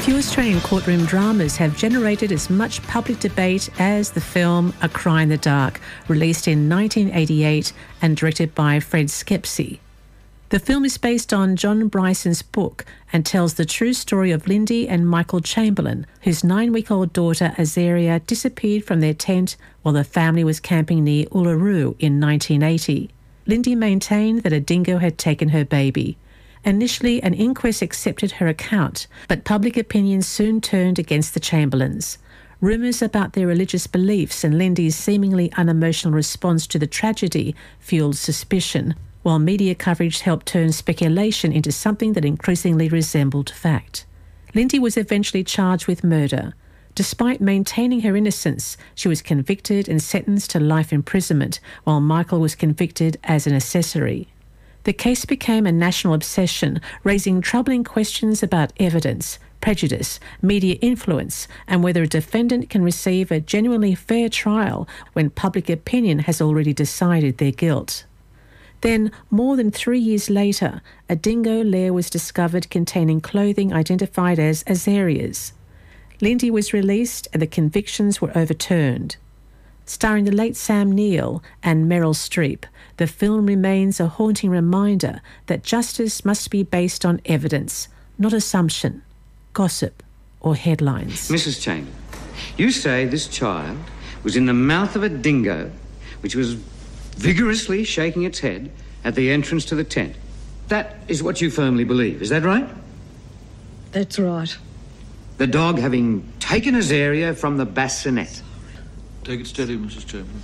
few Australian courtroom dramas have generated as much public debate as the film A Cry in the Dark, released in 1988 and directed by Fred Schepisi. The film is based on John Bryson's book and tells the true story of Lindy and Michael Chamberlain, whose 9-week-old daughter Azaria disappeared from their tent while the family was camping near Uluru in 1980. Lindy maintained that a dingo had taken her baby. Initially, an inquest accepted her account, but public opinion soon turned against the Chamberlains. Rumours about their religious beliefs and Lindy's seemingly unemotional response to the tragedy fuelled suspicion, while media coverage helped turn speculation into something that increasingly resembled fact. Lindy was eventually charged with murder. Despite maintaining her innocence, she was convicted and sentenced to life imprisonment, while Michael was convicted as an accessory. The case became a national obsession, raising troubling questions about evidence, prejudice, media influence, and whether a defendant can receive a genuinely fair trial when public opinion has already decided their guilt. Then, more than 3 years later, a dingo lair was discovered containing clothing identified as Azaria's. Lindy was released and the convictions were overturned. Starring the late Sam Neill and Meryl Streep, the film remains a haunting reminder that justice must be based on evidence, not assumption, gossip, or headlines. Mrs. Chamberlain, you say this child was in the mouth of a dingo, which was vigorously shaking its head at the entrance to the tent. That is what you firmly believe, is that right? That's right. The dog having taken Azaria from the bassinet. Take it steady, Mrs. Chamberlain.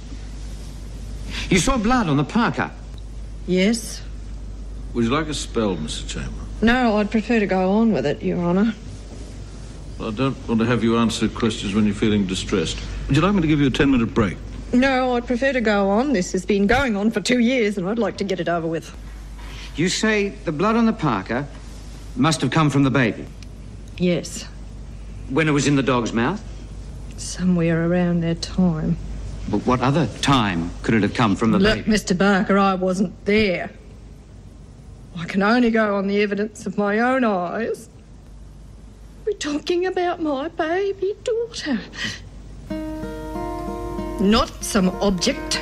You saw blood on the parka? Yes. Would you like a spell, Mrs. Chamberlain? No, I'd prefer to go on with it, Your Honour. Well, I don't want to have you answer questions when you're feeling distressed. Would you like me to give you a 10-minute break? No, I'd prefer to go on. This has been going on for 2 years and I'd like to get it over with. You say the blood on the parka must have come from the baby? Yes. When it was in the dog's mouth? Somewhere around that time. But what other time could it have come from the baby? Look, Mr. Barker, I wasn't there. I can only go on the evidence of my own eyes. We're talking about my baby daughter. Not some object